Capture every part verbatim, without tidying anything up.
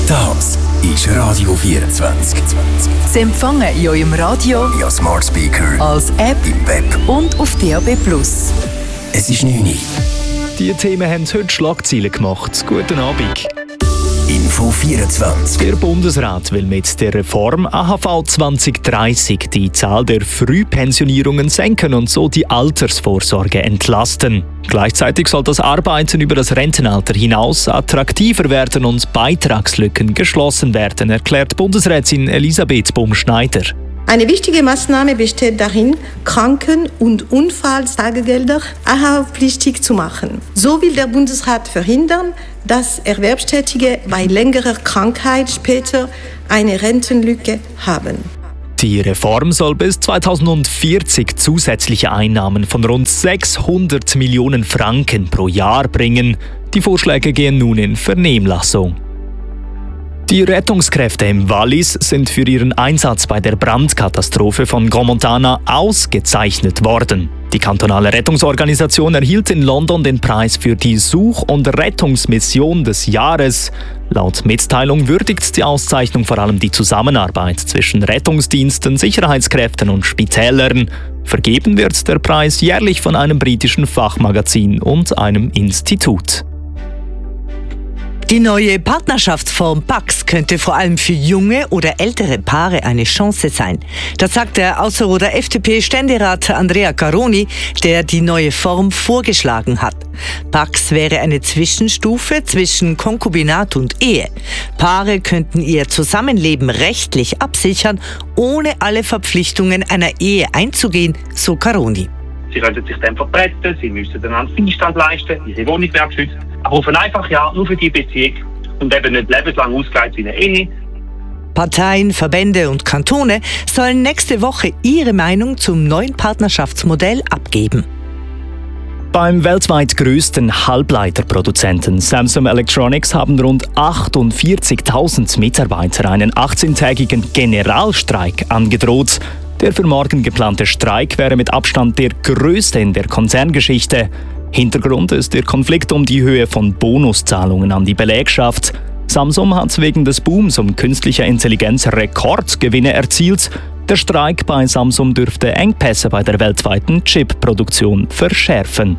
Das ist Radio vierundzwanzig. Sie empfangen in eurem Radio, via Smart Speaker, als App im Web und auf D A B plus. Es ist neun Uhr. Die Themen haben heute Schlagzeilen gemacht. Guten Abend. Info vierundzwanzig. Der Bundesrat will mit der Reform A H V zwanzig dreißig die Zahl der Frühpensionierungen senken und so die Altersvorsorge entlasten. Gleichzeitig soll das Arbeiten über das Rentenalter hinaus attraktiver werden und Beitragslücken geschlossen werden, erklärt Bundesrätin Elisabeth Bumschneider. Eine wichtige Maßnahme besteht darin, Kranken- und Unfalltagegelder A H V-pflichtig zu machen. So will der Bundesrat verhindern, dass Erwerbstätige bei längerer Krankheit später eine Rentenlücke haben. Die Reform soll bis zweitausendvierzig zusätzliche Einnahmen von rund sechshundert Millionen Franken pro Jahr bringen. Die Vorschläge gehen nun in Vernehmlassung. Die Rettungskräfte im Wallis sind für ihren Einsatz bei der Brandkatastrophe von Gromontana ausgezeichnet worden. Die kantonale Rettungsorganisation erhielt in London den Preis für die Such- und Rettungsmission des Jahres. Laut Mitteilung würdigt die Auszeichnung vor allem die Zusammenarbeit zwischen Rettungsdiensten, Sicherheitskräften und Spitälern. Vergeben wird der Preis jährlich von einem britischen Fachmagazin und einem Institut. Die neue Partnerschaftsform Pax könnte vor allem für junge oder ältere Paare eine Chance sein. Das sagt der Ausserrhoder F D P-Ständerat Andrea Caroni, der die neue Form vorgeschlagen hat. Pax wäre eine Zwischenstufe zwischen Konkubinat und Ehe. Paare könnten ihr Zusammenleben rechtlich absichern, ohne alle Verpflichtungen einer Ehe einzugehen, so Caroni. Sie könnten sich dann vertreten, sie müssten dann einen Beistand leisten, ihre Wohnung wäre geschützt. Aber auf eine einfache Art nur für die Beziehung und eben nicht lebenslang ausgelegt wie eine Ehe. Parteien, Verbände und Kantone sollen nächste Woche ihre Meinung zum neuen Partnerschaftsmodell abgeben. Beim weltweit größten Halbleiterproduzenten Samsung Electronics haben rund achtundvierzigtausend Mitarbeiter einen achtzehntägigen Generalstreik angedroht. Der für morgen geplante Streik wäre mit Abstand der größte in der Konzerngeschichte. Hintergrund ist der Konflikt um die Höhe von Bonuszahlungen an die Belegschaft. Samsung hat wegen des Booms um künstlicher Intelligenz Rekordgewinne erzielt. Der Streik bei Samsung dürfte Engpässe bei der weltweiten Chip-Produktion verschärfen.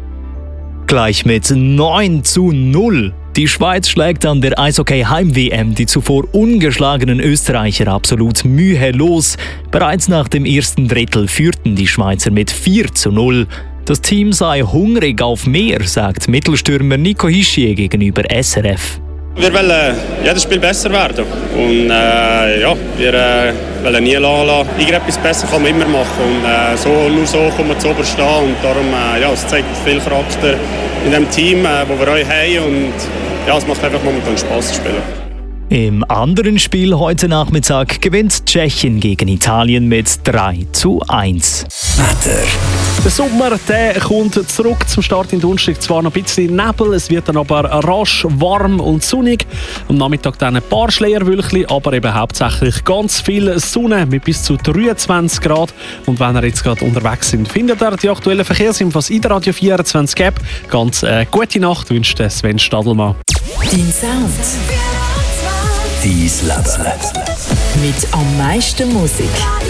Gleich mit neun zu null. Die Schweiz schlägt an der Eishockey-Heim-W M die zuvor ungeschlagenen Österreicher absolut mühelos. Bereits nach dem ersten Drittel führten die Schweizer mit vier zu null. Das Team sei hungrig auf mehr, sagt Mittelstürmer Nico Hischier gegenüber S R F. Wir wollen jedes Spiel besser werden und äh, ja, wir äh, wollen nie lassen. Irgendetwas besser kann man immer machen und äh, so, nur so kommen wir zu oberst stehen und darum äh, ja, es zeigt viel Charakter in dem Team, äh, wo wir euch haben und ja, es macht einfach momentan Spaß zu spielen. Im anderen Spiel heute Nachmittag gewinnt Tschechien gegen Italien mit drei zu eins. Wetter. Der Sommer der kommt zurück zum Start in Donnerstag. Zwar noch ein bisschen Nebel, es wird dann aber rasch warm und sonnig. Am Nachmittag dann ein paar Schleierwölkchen, aber eben hauptsächlich ganz viel Sonne mit bis zu dreiundzwanzig Grad. Und wenn ihr jetzt gerade unterwegs sind, findet ihr die aktuellen Verkehrsinfos in der Radio vierundzwanzig App. Ganz äh, gute Nacht wünscht Sven Stadelmann. Dein Sound. Dein Leben. Mit am meisten Musik.